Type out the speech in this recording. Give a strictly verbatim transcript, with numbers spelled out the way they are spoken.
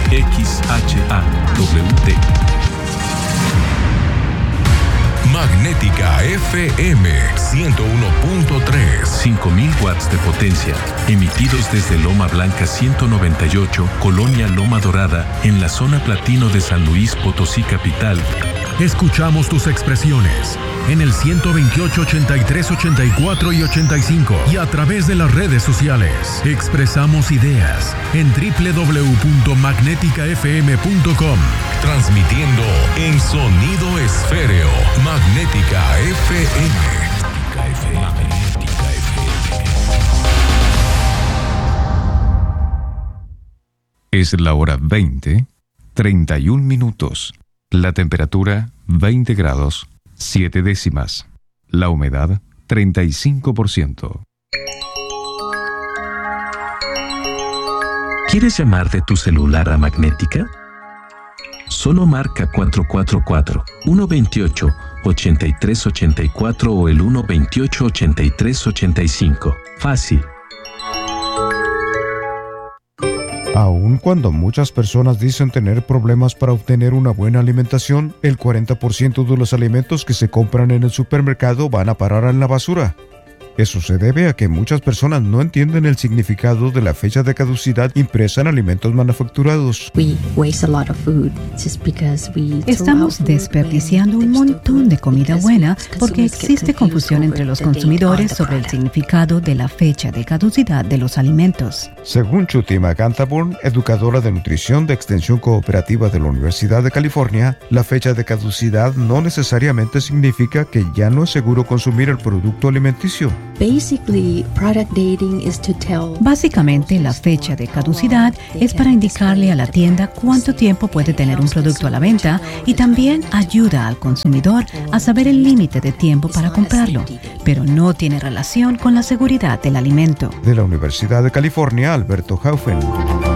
X H A W T. Magnética F M ciento uno punto tres. cinco mil watts de potencia, emitidos desde Loma Blanca ciento noventa y ocho, Colonia Loma Dorada, en la zona platino de San Luis Potosí capital. Escuchamos tus expresiones en el ciento veintiocho, ochenta y tres, ochenta y cuatro y ochenta y cinco y a través de las redes sociales. Expresamos ideas en doble u doble u doble u punto magnética f m punto com. Transmitiendo en sonido esféreo. Magnética F M. Magnética F M. Es la hora veinte, treinta y un minutos. La temperatura veinte grados, siete décimas. La humedad treinta y cinco por ciento. ¿Quieres llamar de tu celular a Magnética? Solo marca cuatro cuatro cuatro, uno dos ocho, ocho tres ocho cuatro o el uno dos ocho, ocho tres ocho cinco. Fácil. Aun cuando muchas personas dicen tener problemas para obtener una buena alimentación, el cuarenta por ciento de los alimentos que se compran en el supermercado van a parar en la basura. Eso se debe a que muchas personas no entienden el significado de la fecha de caducidad impresa en alimentos manufacturados. Estamos desperdiciando un montón de comida buena porque existe confusión entre los consumidores sobre el significado de la fecha de caducidad de los alimentos. Según Chutima McAntaburn, educadora de nutrición de Extensión Cooperativa de la Universidad de California, la fecha de caducidad no necesariamente significa que ya no es seguro consumir el producto alimenticio. Básicamente, la fecha de caducidad es para indicarle a la tienda cuánto tiempo puede tener un producto a la venta y también ayuda al consumidor a saber el límite de tiempo para comprarlo, pero no tiene relación con la seguridad del alimento. De la Universidad de California, Alberto Haufen.